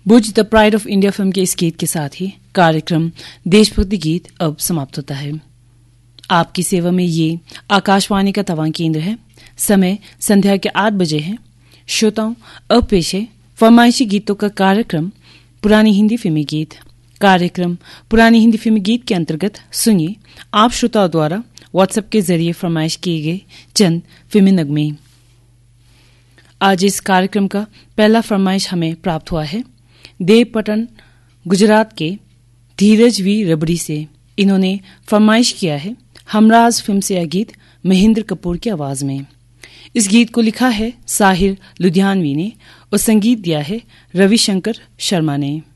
Brij the pride of India film के इस गीत के साथ ही कार्यक्रम देशभक्ति गीत अब समाप्त होता है। आपकी सेवा में ये आकाशवाणी का तवांग केंद्र है। समय संध्या के 8 बजे है। श्रोताओं, अब पेश है फरमाइशी गीतों का कार्यक्रम पुरानी हिंदी फिल्मी गीत। कार्यक्रम पुरानी हिंदी फिल्मी गीत के अंतर्गत सुनिए आप श्रोताओं द्वारा व्हाट्सएप के जरिए फरमाइश किए गए चंद फिल्मी नगमे। आज इस कार्यक्रम का पहला फरमाइश हमें प्राप्त हुआ है देवपटन गुजरात के धीरज वी रबड़ी से। इन्होंने फरमाइश किया है हमराज फिल्म से यह गीत महेंद्र कपूर की आवाज में। इस गीत को लिखा है साहिर लुधियानवी ने और संगीत दिया है रविशंकर शर्मा ने।